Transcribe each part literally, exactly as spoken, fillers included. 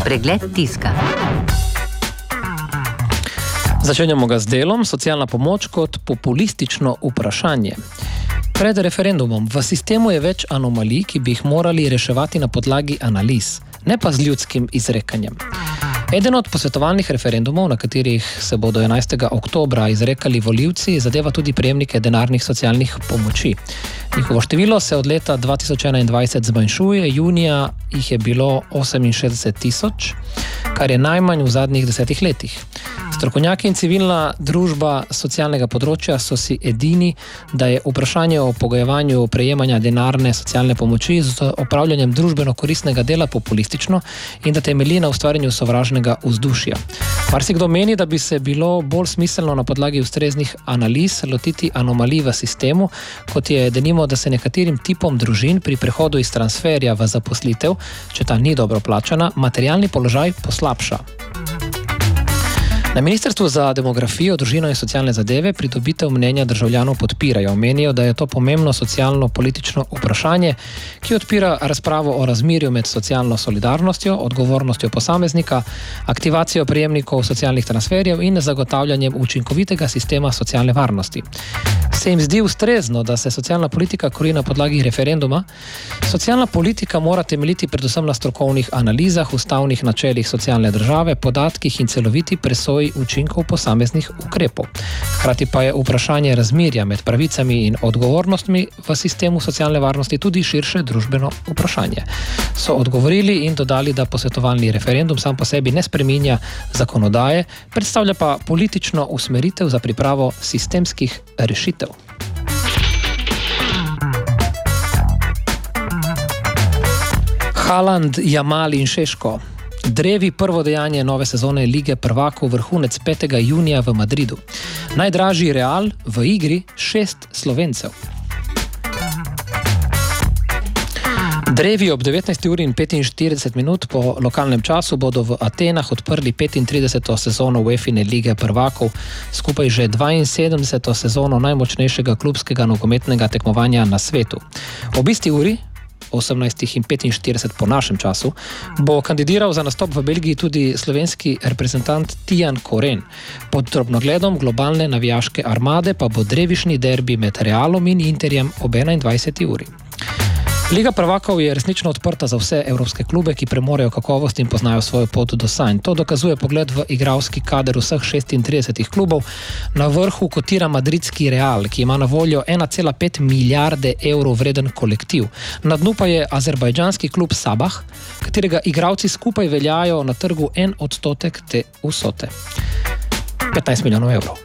Pregled tiska. Začenjamo ga z delom, socialna pomoč kot populistično vprašanje. Pred referendumom v sistemu je več anomalij, ki bi jih morali reševati na podlagi analiz, ne pa z ljudskim izrekanjem. Eden od posvetovalnih referendumov, na katerih se bodo enajstega oktobra izrekali volivci, zadeva tudi prejemnike denarnih socialnih pomoči. Njihovo število se od leta dva tisoč enaindvajset zmanjšuje, junija jih je bilo oseminšestdeset tisoč, kar je najmanj v zadnjih desetih letih. Strokovnjaki in civilna družba socialnega področja so si edini, da je vprašanje o pogojevanju prejemanja denarne socialne pomoči z opravljanjem družbeno koristnega dela populistično in da temelji na ustvarjanju sovražnega vzdušja. Marsikdo meni, da bi se bilo bolj smiselno na podlagi ustreznih analiz lotiti anomalij v sistemu, kot je denimo, da se nekaterim tipom družin pri prehodu iz transferja v zaposlitev, če ta ni dobro plačana, materialni položaj poslabša. Na Ministrstvu za demografijo, družino in socialne zadeve pridobitev mnenja državljanov podpirajo. Menijo, da je to pomembno socialno-politično vprašanje, ki odpira razpravo o razmerju med socialno solidarnostjo, odgovornostjo posameznika, aktivacijo prejemnikov socialnih transferjev in zagotavljanjem učinkovitega sistema socialne varnosti. Se jim zdi ustrezno, da se socialna politika kroji na podlagi referenduma? Socialna politika mora temeljiti predvsem na strokovnih analizah, ustavnih načelih socialne države, podatkih in celoviti presoji učinkov posameznih ukrepov. Hkrati pa je vprašanje razmerja med pravicami in odgovornostmi v sistemu socialne varnosti tudi širše družbeno vprašanje. So odgovorili in dodali, da posvetovalni referendum sam po sebi ne spreminja zakonodaje, predstavlja pa politično usmeritev za pripravo sistemskih rešitev. Haaland, Jamal in Šeško. Drevi prvo dejanje nove sezone Lige prvakov, vrhunec petega junija v Madridu. Najdražji Real, v igri šest Slovencev. Drevi ob devetnajsti uri in petinštirideset minut po lokalnem času bodo v Atenah odprli petintrideseto sezono UEFIne Lige prvakov, skupaj že dvainsedemdeseto sezono najmočnejšega klubskega nogometnega tekmovanja na svetu. Ob isti uri, osemnajstih in petinštirideset po našem času, bo kandidiral za nastop v Belgiji tudi slovenski reprezentant Tijan Koren. Pod drobnogledom globalne navijaške armade pa bo drevišni derbi med Realom in Interjem ob enaindvajseti uri. Liga prvakov je resnično odprta za vse evropske klube, ki premorejo kakovost in poznajo svojo pot do sanj. To dokazuje pogled v igralski kader vseh šestintridesetih klubov. Na vrhu kotira madridski Real, ki ima na voljo ena cela pet milijarde evrov vreden kolektiv. Na dnu pa je azerbajdžanski klub Sabah, katerega igralci skupaj veljajo na trgu en odstotek te vsote. petnajst milijonov evrov.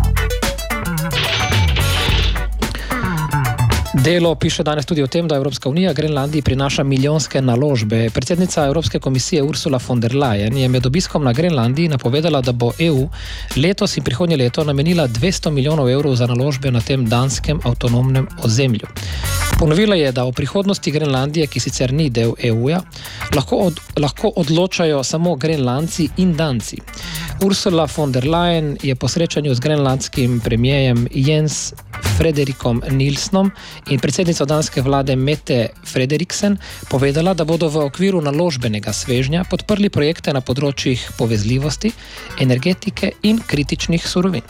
Delo piše danes tudi o tem, da Evropska unija Grenlandiji prinaša milijonske naložbe. Predsednica Evropske komisije Ursula von der Leyen je med obiskom na Grenlandiji napovedala, da bo E U letos in prihodnje leto namenila dvesto milijonov evrov za naložbe na tem danskem avtonomnem ozemlju. Ponovila je, da o prihodnosti Grenlandije, ki sicer ni del E U-ja, lahko, od, lahko odločajo samo Grenlandci in Danci. Ursula von der Leyen je po srečanju z grenlandskim premijejem Jens Frederikom Nilsnom in predsednico danske vlade Mette Frederiksen povedala, da bodo v okviru naložbenega svežnja podprli projekte na področjih povezljivosti, energetike in kritičnih surovin.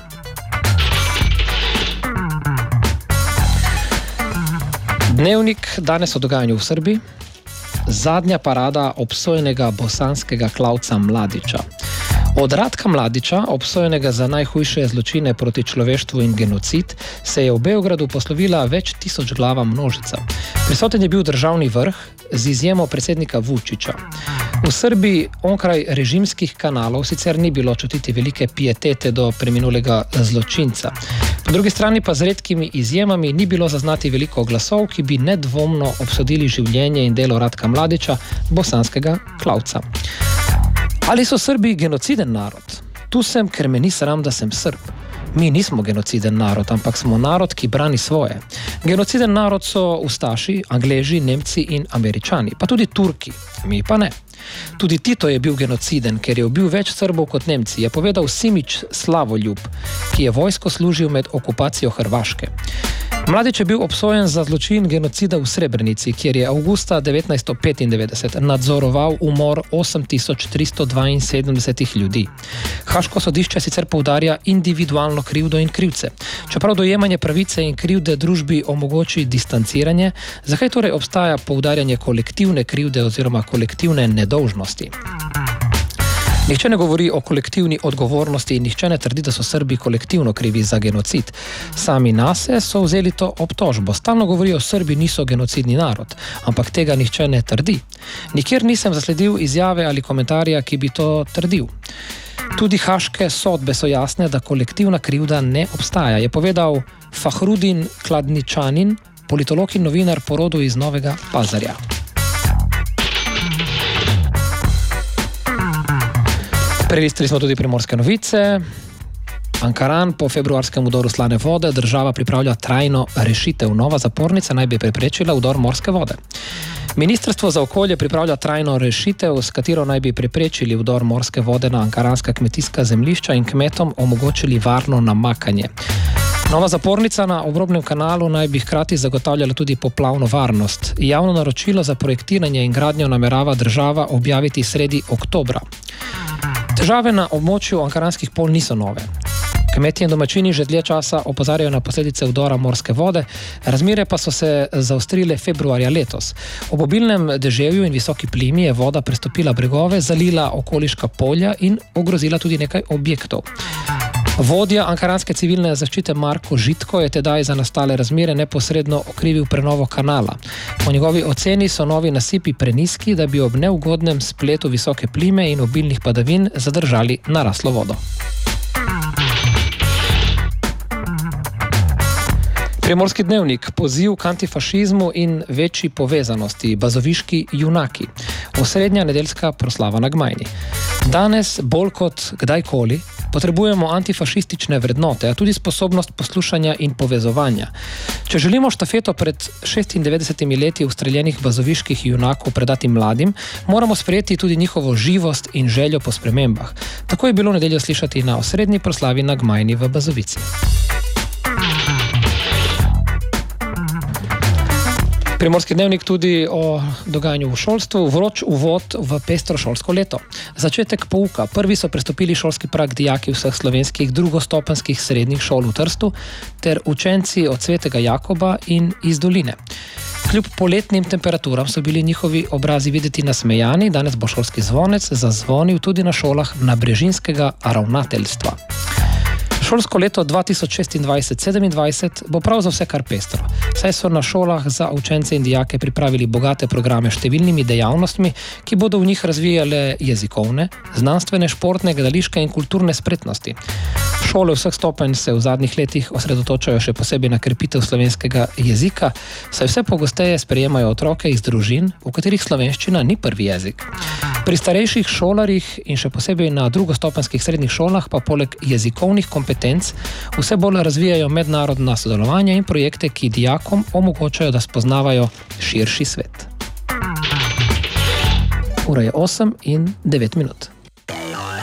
Dnevnik danes o dogajanju v Srbiji. Zadnja parada obsojenega bosanskega klavca Mladića. Od Ratka Mladića, obsojenega za najhujše zločine proti človeštvu in genocid, se je v Beogradu poslovila več tisoč glava množica. Prisoten je bil državni vrh z izjemo predsednika Vučića. V Srbiji onkraj režimskih kanalov sicer ni bilo čutiti velike pietete do preminulega zločinca. Po drugi strani pa z redkimi izjemami ni bilo zaznati veliko glasov, ki bi nedvomno obsodili življenje in delo Ratka Mladića, bosanskega klavca. Ali so Srbi genociden narod? Tu sem, ker me ni sram, da sem Srb. Mi nismo genociden narod, ampak smo narod, ki brani svoje. Genociden narod so Ustaši, Angleži, Nemci in Američani, pa tudi Turki, mi pa ne. Tudi Tito je bil genociden, ker je ubil več Srbov kot Nemci, je povedal Simić Slavoljub, ki je vojsko služil med okupacijo Hrvaške. Mladić je bil obsojen za zločin genocida v Srebrenici, kjer je avgusta devetnajststo petindevetdeset nadzoroval umor osem tisoč tristo dvainsedemdeset ljudi. Haaško sodišče sicer poudarja individualno krivdo in krivce. Čeprav dojemanje pravice in krivde družbi omogoči distanciranje, zakaj torej obstaja poudarjanje kolektivne krivde oziroma kolektivne nedolžnosti? Nihče ne govori o kolektivni odgovornosti in nihče ne trdi, da so Srbi kolektivno krivi za genocid. Sami nase so vzeli to obtožbo. Stalno govorijo, Srbi niso genocidni narod, ampak tega nihče ne trdi. Nikjer nisem zasledil izjave ali komentarja, ki bi to trdil. Tudi haaške sodbe so jasne, da kolektivna krivda ne obstaja, je povedal Fahrudin Kladničanin, politolog in novinar po rodu iz Novega Pazarja. Prelistili smo tudi primorske novice. Ankaran po februarskem vdoru slane vode, država pripravlja trajno rešitev. Nova zapornica naj bi preprečila vdor morske vode. Ministrstvo za okolje pripravlja trajno rešitev, s katero naj bi preprečili vdor morske vode na ankaranska kmetijska zemljišča in kmetom omogočili varno namakanje. Nova zapornica na obrobnem kanalu naj bi hkrati zagotavljala tudi poplavno varnost. Javno naročilo za projektiranje in gradnjo namerava država objaviti sredi oktobra. Težave na območju ankaranskih polj niso nove. Kmetje in domačini že dlje časa opozarjajo na posledice vdora morske vode, razmere pa so se zaostrile februarja letos. Ob obilnem deževju in visoki plimi je voda prestopila bregove, zalila okoliška polja in ogrozila tudi nekaj objektov. Vodja ankaranske civilne zaščite Marko Žitko je tedaj za nastale razmere neposredno okrivil prenovo kanala. Po njegovi oceni so novi nasipi prenizki, da bi ob neugodnem spletu visoke plime in obilnih padavin zadržali naraslo vodo. Primorski dnevnik, poziv k antifašizmu in večji povezanosti, bazoviški junaki. Osrednja nedeljska proslava na Gmajni. Danes, bolj kot kdajkoli, potrebujemo antifašistične vrednote, a tudi sposobnost poslušanja in povezovanja. Če želimo štafeto pred šestindevetdesetimi leti ustreljenih bazoviških junakov predati mladim, moramo sprejeti tudi njihovo živost in željo po spremembah. Tako je bilo v nedeljo slišati na osrednji proslavi na Gmajni v Bazovici. Primorski dnevnik tudi o dogajanju v šolstvu, vroč uvod v pestro šolsko leto. Začetek pouka. Prvi so prestopili šolski prag dijaki vseh slovenskih drugostopenskih srednjih šol v Trstu ter učenci od Svetega Jakoba in iz Doline. Kljub poletnim temperaturam so bili njihovi obrazi videti nasmejani, danes bo šolski zvonec zazvonil tudi na šolah Nabrežinskega ravnateljstva. Šolsko leto dva tisoč šestindvajset sedemindvajset bo prav za vse kar pestro, saj so na šolah za učence in dijake pripravili bogate programe s številnimi dejavnostmi, ki bodo v njih razvijale jezikovne, znanstvene, športne, gledališke in kulturne spretnosti. Šole vseh stopenj se v zadnjih letih osredotočajo še posebej na krepitev slovenskega jezika, saj vse pogosteje sprejemajo otroke iz družin, v katerih slovenščina ni prvi jezik. Pri starejših šolarjih in še posebej na drugostopenskih srednjih šolah pa poleg jezikovnih kompetenc vse bolj razvijajo mednarodna sodelovanja in projekte, ki dijakom omogočajo, da spoznavajo širši svet. Ura je osem in devet minut.